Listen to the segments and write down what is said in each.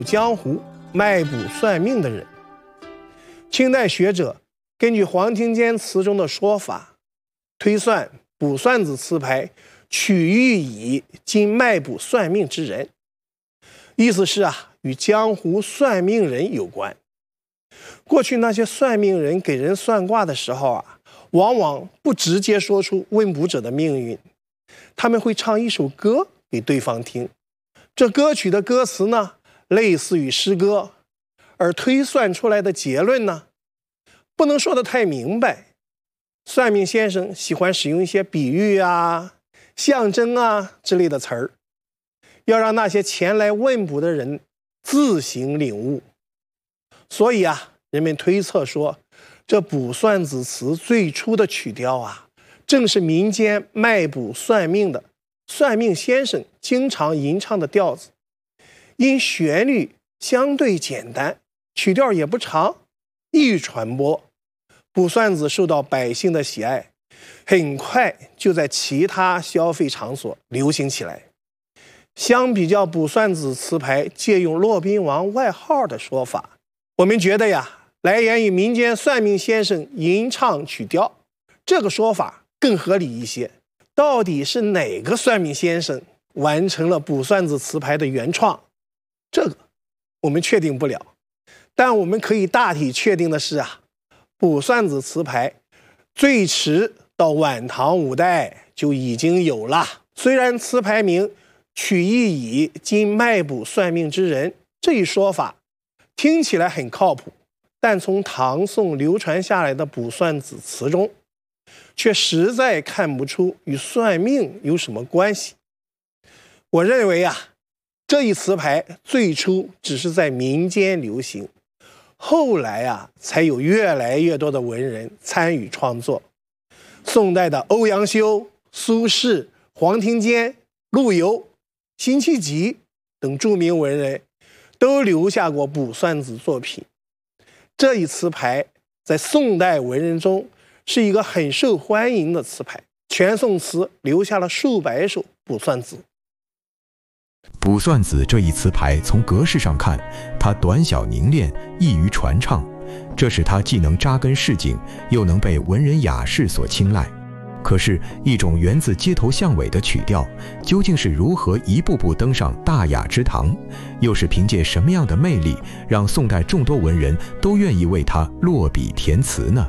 江湖卖卜算命的人。清代学者根据黄庭坚词中的说法，推算卜算子词牌取喻以今卖卜算命之人，意思是与江湖算命人有关。过去那些算命人给人算卦的时候往往不直接说出问卜者的命运，他们会唱一首歌给对方听，这歌曲的歌词呢，类似于诗歌，而推算出来的结论呢，不能说得太明白。算命先生喜欢使用一些比喻象征之类的词儿，要让那些前来问卜的人自行领悟。所以人们推测说，这卜算子词最初的曲调正是民间卖卜算命的算命先生经常吟唱的调子。因旋律相对简单，曲调也不长，易传播，卜算子受到百姓的喜爱，很快就在其他消费场所流行起来。相比较卜算子词牌借用骆宾王外号的说法，我们觉得来源于民间算命先生吟唱曲调，这个说法更合理一些。到底是哪个算命先生完成了卜算子词牌的原创，这个我们确定不了。但我们可以大体确定的是卜算子词牌最迟到晚唐五代就已经有了。虽然词牌名取意以今卖卜算命之人这一说法听起来很靠谱，但从唐宋流传下来的卜算子词中，却实在看不出与算命有什么关系。我认为这一词牌最初只是在民间流行，后来才有越来越多的文人参与创作。宋代的欧阳修、苏轼、黄庭坚、陆游、辛弃疾等著名文人都留下过卜算子作品。这一词牌在宋代文人中是一个很受欢迎的词牌，全宋词留下了数百首卜算子。 卜算子这一词牌从格式上看，它短小凝练，易于传唱，这使它既能扎根市井，又能被文人雅士所青睐。可是，一种源自街头巷尾的曲调，究竟是如何一步步登上大雅之堂？又是凭借什么样的魅力，让宋代众多文人都愿意为它落笔填词呢？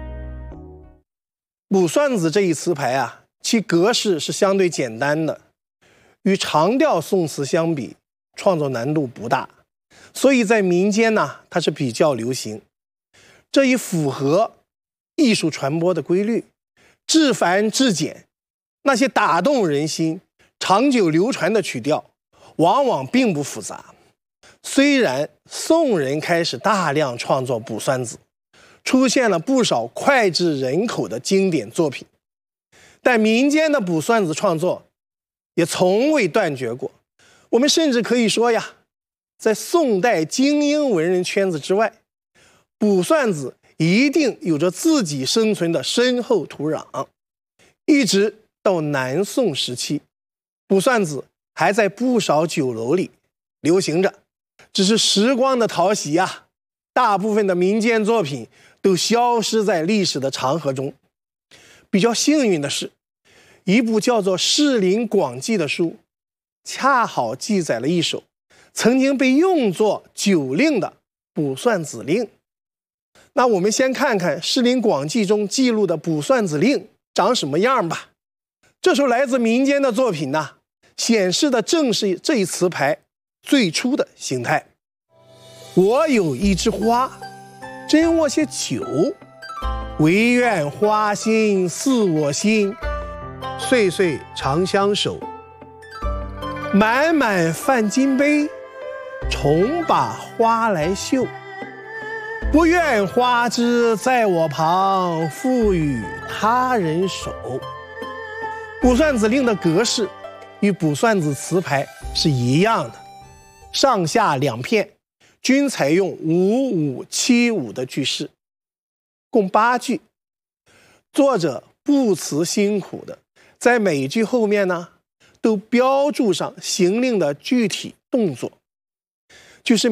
卜算子这一词牌其格式是相对简单的，与长调宋词相比，创作难度不大，所以在民间它是比较流行。这一符合艺术传播的规律，至繁至简，那些打动人心、长久流传的曲调往往并不复杂。虽然宋人开始大量创作卜算子，出现了不少脍炙人口的经典作品，但民间的卜算子创作也从未断绝过。我们甚至可以说在宋代精英文人圈子之外，卜算子一定有着自己生存的深厚土壤。一直到南宋时期，卜算子还在不少酒楼里流行着，只是时光的淘洗大部分的民间作品都消失在历史的长河中。比较幸运的是，一部叫做《士林广记》的书，恰好记载了一首曾经被用作酒令的卜算子令。那我们先看看《士林广记》中记录的卜算子令长什么样吧。这首来自民间的作品显示的正是这一词牌最初的形态。我有一枝花，斟我些酒，唯愿花心似我心，岁岁长相守。满满泛金杯，重把花来绣。不愿花枝在我旁，付与他人手。卜算子令的格式与卜算子词牌是一样的，上下两片均采用5-5-7-5的句式，共8句。作者不辞辛苦的在每句后面都标注上行令的具体动作。 就是